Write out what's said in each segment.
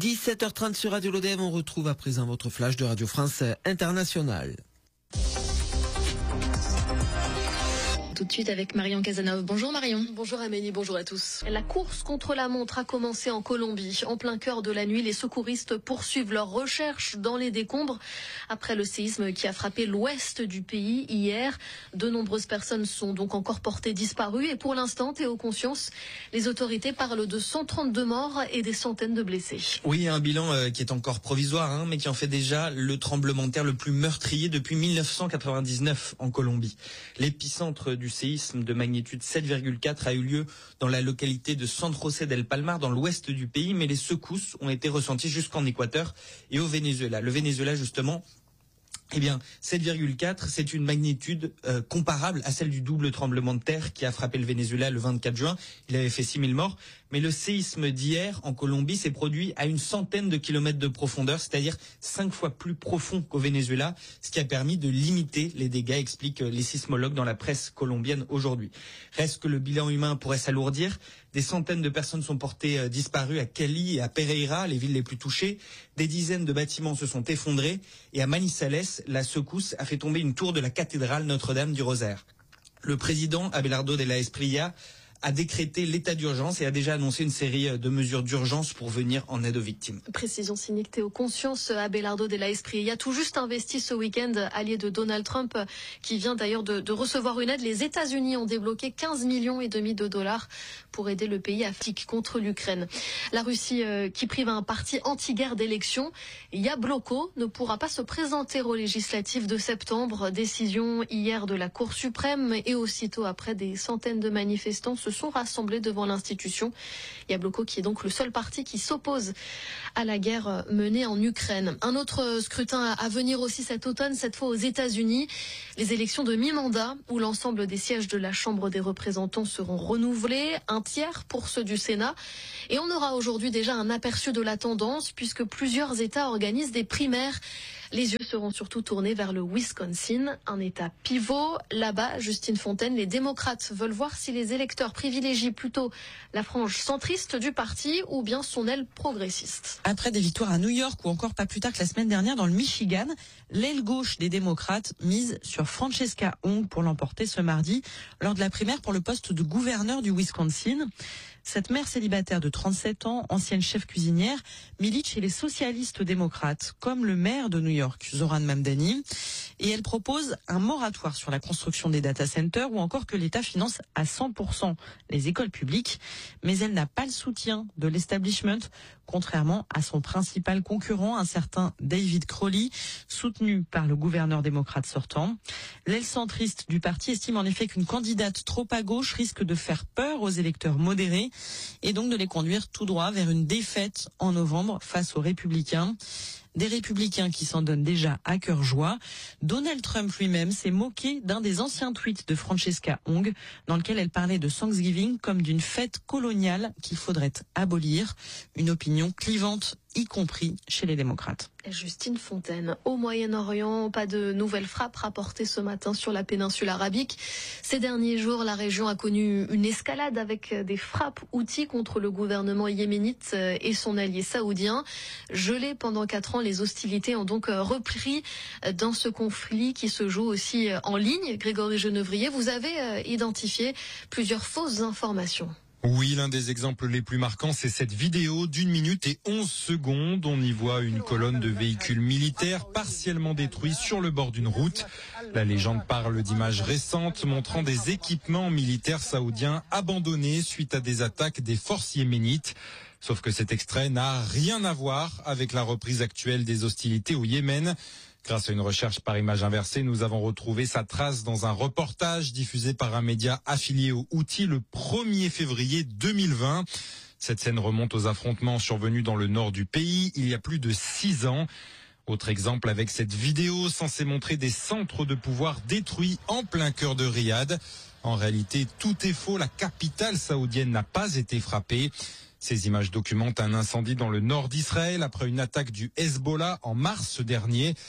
17h30 sur Radio Lodève, on retrouve à présent votre flash de Radio France Internationale. Tout de suite avec Marion Cazeneuve. Bonjour Marion. Bonjour Amélie, bonjour à tous. La course contre la montre a commencé en Colombie. En plein cœur de la nuit, les secouristes poursuivent leurs recherches dans les décombres. Après le séisme qui a frappé l'ouest du pays hier, de nombreuses personnes sont donc encore portées disparues. Et pour l'instant, Théo Conscience, les autorités parlent de 132 morts et des centaines de blessés. Oui, un bilan qui est encore provisoire, mais qui en fait déjà le tremblement de terre le plus meurtrier depuis 1999 en Colombie. L'épicentre du séisme de magnitude 7,4 a eu lieu dans la localité de San José del Palmar, dans l'ouest du pays, mais les secousses ont été ressenties jusqu'en Équateur et au Venezuela. Le Venezuela, justement, 7,4, c'est une magnitude comparable à celle du double tremblement de terre qui a frappé le Venezuela le 24 juin. Il avait fait 6000 morts. Mais le séisme d'hier en Colombie s'est produit à une centaine de kilomètres de profondeur, c'est-à-dire 5 fois plus profond qu'au Venezuela, ce qui a permis de limiter les dégâts, expliquent les sismologues dans la presse colombienne aujourd'hui. Reste que le bilan humain pourrait s'alourdir. Des centaines de personnes sont portées disparues à Cali et à Pereira, les villes les plus touchées. Des dizaines de bâtiments se sont effondrés. Et à Manizales, la secousse a fait tomber une tour de la cathédrale Notre-Dame du Rosaire. Le président Abelardo de la Espriella a décrété l'état d'urgence et a déjà annoncé une série de mesures d'urgence pour venir en aide aux victimes. Précision signée Théo Conscience. Abelardo de la Espriella, tout juste investi ce week-end, allié de Donald Trump, qui vient d'ailleurs de recevoir une aide. Les États-Unis ont débloqué 15,5 millions de dollars pour aider le pays à flic contre l'Ukraine. La Russie qui prive un parti anti-guerre d'élection, Yabloko, ne pourra pas se présenter aux législatives de septembre. Décision hier de la Cour suprême, et aussitôt après, des centaines de manifestants se sont rassemblés devant l'institution. Yabloko, qui est donc le seul parti qui s'oppose à la guerre menée en Ukraine. Un autre scrutin à venir aussi cet automne, cette fois aux États-Unis. Les élections de mi-mandat, où l'ensemble des sièges de la Chambre des représentants seront renouvelés, un tiers pour ceux du Sénat. Et on aura aujourd'hui déjà un aperçu de la tendance, puisque plusieurs États organisent des primaires. Les yeux seront surtout tournés vers le Wisconsin, un État pivot. Là-bas, Justine Fontaine, les démocrates veulent voir si les électeurs privilégient plutôt la frange centriste du parti ou bien son aile progressiste. Après des victoires à New York ou encore pas plus tard que la semaine dernière dans le Michigan, l'aile gauche des démocrates mise sur Francesca Hong pour l'emporter ce mardi lors de la primaire pour le poste de gouverneur du Wisconsin. Cette mère célibataire de 37 ans, ancienne chef cuisinière, milite chez les socialistes démocrates, comme le maire de New York, Zoran Mamdani. Et elle propose un moratoire sur la construction des data centers ou encore que l'État finance à 100% les écoles publiques. Mais elle n'a pas le soutien de l'establishment, contrairement à son principal concurrent, un certain David Crowley, soutenu par le gouverneur démocrate sortant. L'aile centriste du parti estime en effet qu'une candidate trop à gauche risque de faire peur aux électeurs modérés et donc de les conduire tout droit vers une défaite en novembre face aux républicains. Des républicains qui s'en donnent déjà à cœur joie. Donald Trump lui-même s'est moqué d'un des anciens tweets de Francesca Hong, dans lequel elle parlait de Thanksgiving comme d'une fête coloniale qu'il faudrait abolir. Une opinion clivante, y compris chez les démocrates. Justine Fontaine. Au Moyen-Orient, pas de nouvelles frappes rapportées ce matin sur la péninsule arabique. Ces derniers jours, la région a connu une escalade avec des frappes outils contre le gouvernement yéménite et son allié saoudien. Gelé pendant 4 ans, les hostilités ont donc repris dans ce conflit qui se joue aussi en ligne. Grégory Genevrier, vous avez identifié plusieurs fausses informations. Oui, l'un des exemples les plus marquants, c'est cette vidéo d'1 minute et 11 secondes. On y voit une colonne de véhicules militaires partiellement détruits sur le bord d'une route. La légende parle d'images récentes montrant des équipements militaires saoudiens abandonnés suite à des attaques des forces yéménites. Sauf que cet extrait n'a rien à voir avec la reprise actuelle des hostilités au Yémen. Grâce à une recherche par image inversée, nous avons retrouvé sa trace dans un reportage diffusé par un média affilié aux Houthis le 1er février 2020. Cette scène remonte aux affrontements survenus dans le nord du pays il y a plus de 6 ans. Autre exemple avec cette vidéo censée montrer des centres de pouvoir détruits en plein cœur de Riyad. En réalité, tout est faux. La capitale saoudienne n'a pas été frappée. Ces images documentent un incendie dans le nord d'Israël après une attaque du Hezbollah en mars dernier.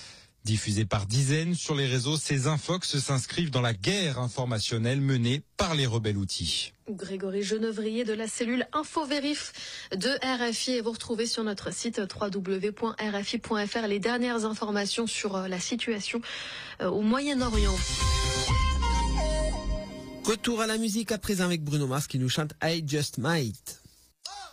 Diffusés par dizaines sur les réseaux, ces infox s'inscrivent dans la guerre informationnelle menée par les rebelles houthis. Grégory Genevrier de la cellule InfoVérif de RFI, et vous retrouvez sur notre site www.rfi.fr les dernières informations sur la situation au Moyen-Orient. Retour à la musique à présent avec Bruno Mars qui nous chante I Just Might.